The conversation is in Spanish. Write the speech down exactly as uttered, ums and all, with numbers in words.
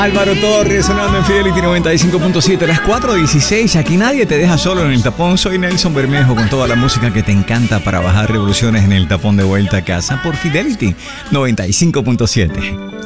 Álvaro Torres sonando en Fidelity noventa y cinco punto siete, las cuatro dieciséis. Aquí nadie te deja solo en el tapón. Soy Nelson Bermejo con toda la música que te encanta para bajar revoluciones en el tapón de vuelta a casa por Fidelity noventa y cinco punto siete.